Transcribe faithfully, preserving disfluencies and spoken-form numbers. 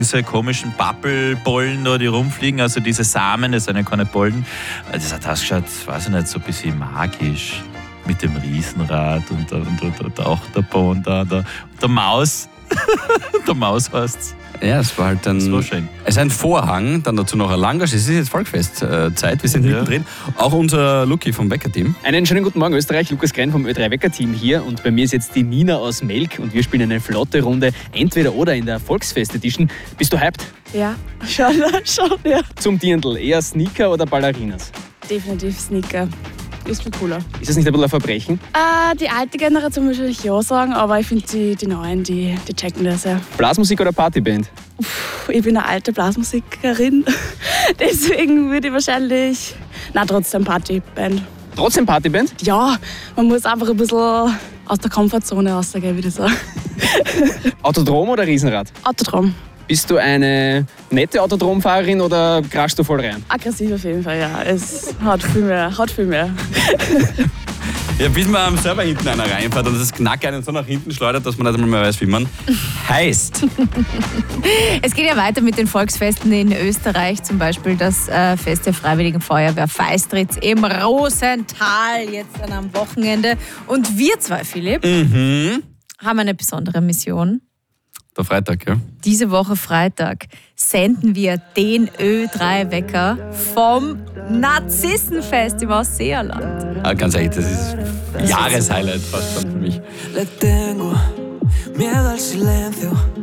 Diese komischen Pappelbollen da, die rumfliegen, also diese Samen, das sind ja keine Bollen. Das hat ausgeschaut, weiß ich nicht, so ein bisschen magisch. Mit dem Riesenrad und, und, und, und der Achterbahn da, der, der Maus. der Maus heißt's. Ja, es war halt dann. Das war schön. Es ist ein Vorhang, dann dazu noch ein Langasch. Es ist jetzt Volksfestzeit, wir sind Ja. mittendrin. Auch unser Lucky vom Wecker-Team. Einen schönen guten Morgen Österreich, Lukas Grein vom Ö drei Wecker-Team hier und bei mir ist jetzt die Nina aus Melk und wir spielen eine flotte Runde entweder oder in der Volksfest-Edition. Bist du hyped? Ja, schon, schon, ja. Zum Dirndl, eher Sneaker oder Ballerinas? Definitiv Sneaker. Ist viel cooler. Ist das nicht ein bisschen ein Verbrechen? Äh, die alte Generation würde ich ja sagen, aber ich finde die, die Neuen, die, die checken das ja. Blasmusik oder Partyband? Puh, ich bin eine alte Blasmusikerin, deswegen würde ich wahrscheinlich, na trotzdem Partyband. Trotzdem Partyband? Ja, man muss einfach ein bisschen aus der Komfortzone rausgehen, würde ich sagen. Autodrom oder Riesenrad? Autodrom. Bist du eine nette Autodromfahrerin oder crashst du voll rein? Aggressiv auf jeden Fall, ja. Es hat viel mehr, hat viel mehr. Ja, bis man am selber hinten einer reinfährt und das Knack einen so nach hinten schleudert, dass man nicht einmal mehr weiß, wie man heißt. Es geht ja weiter mit den Volksfesten in Österreich, zum Beispiel das äh, Fest der Freiwilligen Feuerwehr Feistritz im Rosental jetzt dann am Wochenende. Und wir zwei, Philipp, Mhm. haben eine besondere Mission. Der Freitag, ja. Diese Woche Freitag senden wir den Ö drei Wecker vom Narzissenfest im Ausseerland. Ah, ganz ehrlich, das ist Jahreshighlight fast schon für mich. Le tengo miedo al silencio.